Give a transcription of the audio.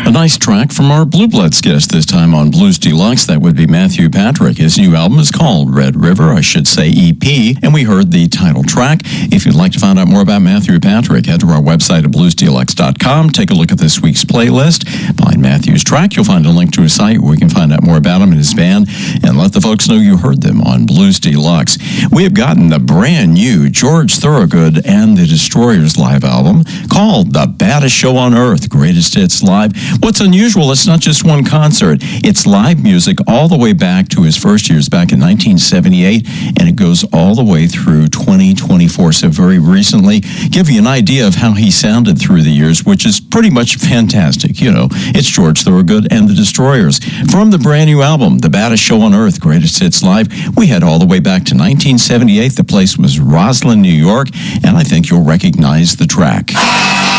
A nice track from our Blue Bloods guest this time on Blues Deluxe. That would be Matthew Patrick. His new album is called Red River, I should say EP, and we heard the title track. If you'd like to find out more about Matthew Patrick, head to our website at bluesdeluxe.com. Take a look at this week's playlist. Find Matthew's track. You'll find a link to his site where you can find out more about him and his band, and let the folks know you heard them on Blues Deluxe. We have gotten the brand new George Thorogood and the Destroyers live album called The Baddest Show on Earth, Greatest Hits Live. What's unusual, it's not just one concert. It's live music all the way back to his first years back in 1978, and it goes all the way through 2024. So very recently, give you an idea of how he sounded through the years, which is pretty much fantastic. You know, it's George Thorogood and the Destroyers. From the brand new album, The Baddest Show on Earth, Greatest Hits Live, we head all the way back to 1978. The place was Roslyn, New York, and I think you'll recognize the track.